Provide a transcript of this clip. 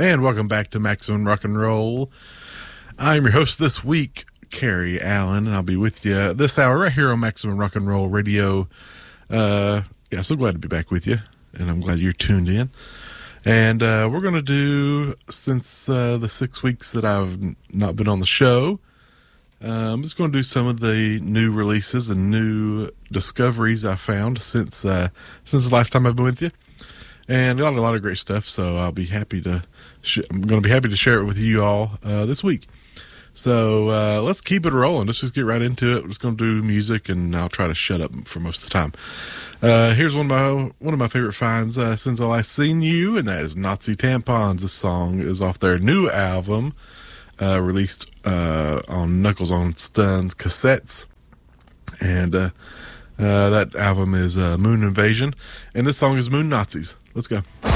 And welcome back to Maximum Rock and Roll. I'm your host this week, Carrie Allen, and I'll be with you this hour right here on Maximum Rock and Roll Radio. So glad to be back with you, and I'm glad you're tuned in. And we're going to do, since the 6 weeks that I've not been on the show, I'm just going to do some of the new releases and new discoveries I found since the last time I've been with you. And got a lot of great stuff, so I'll be happy to. I'm going to be happy to share it with you all this week. So let's keep it rolling. Let's just get right into it. We're just going to do music, and I'll try to shut up for most of the time. Here's one of my favorite finds since I last seen you, and that is Nazi Tampons. This song is off their new album, released on Knuckles on Stuns cassettes, and that album is Moon Invasion, and this song is Moon Nazis. Let's go.